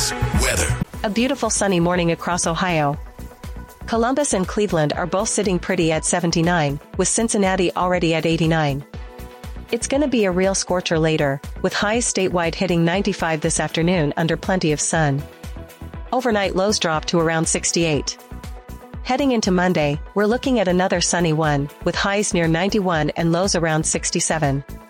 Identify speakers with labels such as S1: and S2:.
S1: sports, weather.
S2: A beautiful sunny morning across Ohio. Columbus and Cleveland are both sitting pretty at 79, with Cincinnati already at 89. It's gonna be a real scorcher later, with highs statewide hitting 95 this afternoon under plenty of sun. Overnight lows drop to around 68. Heading into Monday, we're looking at another sunny one, with highs near 91 and lows around 67.